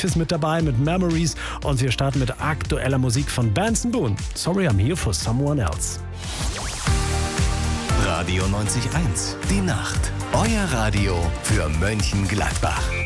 ist mit dabei mit Memories und wir starten mit aktueller Musik von Benson Boone. Sorry, I'm here for someone else. Radio 90.1, die Nacht. Euer Radio für Mönchengladbach.